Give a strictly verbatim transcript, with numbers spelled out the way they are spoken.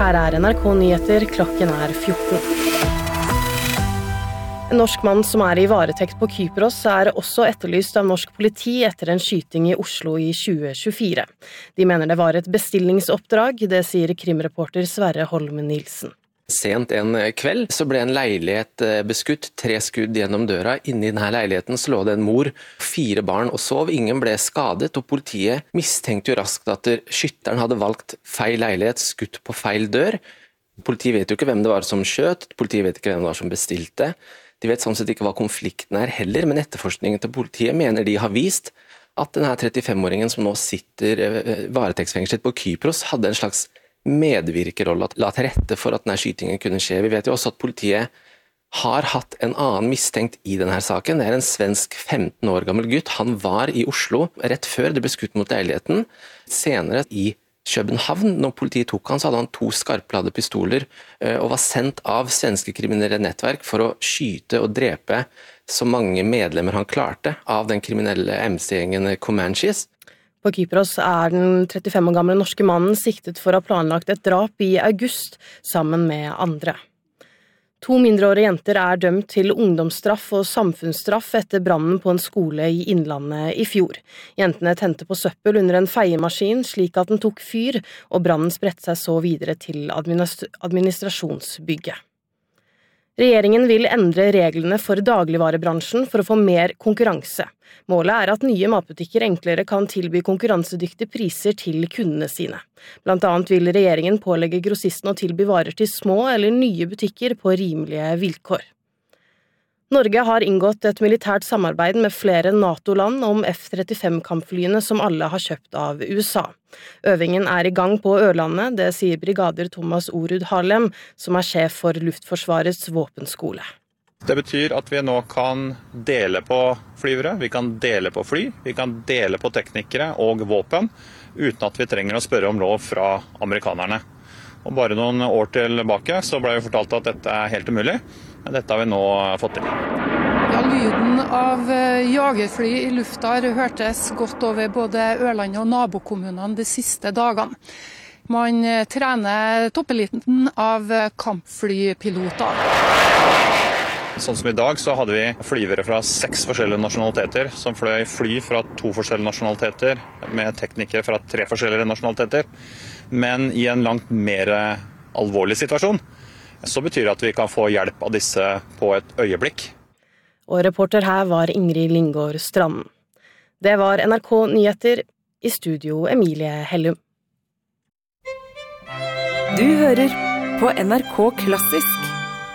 Her er N R K Nyheter, klokken er fjorten. En norsk mann som er i varetekt på Kypros er også etterlyst av norsk politi etter en skyting i Oslo i tjue tjuefire. De mener det var et bestillingsoppdrag, det sier krimreporter Sverre Holmen Nilsen. Sent en kveld så ble en leilighet beskutt, tre skudd gjennom døra. Inne i denne leiligheten så lå det en mor, fire barn og sov. Ingen ble skadet, og politiet mistenkte jo raskt at skytteren hadde valgt feil leilighet, skutt på feil dør. Politiet vet jo ikke hvem det var som skjøt, politiet vet ikke hvem det var som bestilte. De vet sånn sett ikke hva konflikten er heller, men etterforskningen til politiet mener de har vist at denne trettifem-åringen som nå sitter varetektsfengslet på Kypros hadde en slags medvirkerolle at la til rette for at denne skytingen kunne skje. Vi vet jo også at politiet har hatt en annen mistenkt i denne saken. Det er en svensk femten år gammel gutt. Han var i Oslo rett før det ble skutt mot leiligheten. Senere i København, når politiet tok han, så hadde han to skarpladde pistoler og var sendt av svenske kriminelle nettverk for å skyte og drepe så mange medlemmer han klarte av den kriminelle M C-gjengen Comanches. På Kypros er den trettifem år gamle norske mannen siktet for å ha planlagt et drap i august sammen med andre. To mindreårige jenter er dømt til ungdomsstraff og samfunnsstraff etter brannen på en skole i Innlandet i fjor. Jentene tente på søppel under en feiemaskin slik at den tok fyr, og brannen spredte seg så videre til administ- administrasjonsbygget. Regjeringen vil endre reglene for dagligvarebransjen for å få mer konkurranse. Målet er at nye matbutikker enklere kan tilby konkurransedyktige priser til kundene sine. Blant annet vil regjeringen pålegge grossisten å tilby varer til små eller nye butikker på rimelige vilkår. Norge har inngått et militært samarbeid med flere NATO-land om F trettifem-kampflyene som alle har kjøpt av U S A. Øvingen er i gang på Ørlandet, det sier brigader Thomas Orud Harlem, som er sjef for Luftforsvarets våpenskole. Det betyr at vi nå kan dele på flyvere, vi kan dele på fly, vi kan dele på teknikere og våpen, uten at vi trenger å spørre om lov fra amerikanerne. Og bare noen år tilbake så ble vi fortalt at dette er helt umulig, men dette har vi nå fått til. Ja, lyden av jagerfly i lufta har hørtes godt over både Ørlandet og nabokommunene de siste dagene. Man trener toppeliten av kampflypiloter. Sånn som i dag så hadde vi flyvere fra seks forskjellige nasjonaliteter som fløy fly fra to forskjellige nasjonaliteter med teknikere fra tre forskjellige nasjonaliteter. Men i en langt mer alvorlig situasjon så betyr det at vi kan få hjelp av disse på et øyeblikk. Og reporter her var Ingrid Lingård Stranden. Det var N R K Nyheter, i studio Emilie Hellum. Du hører på N R K Klassisk.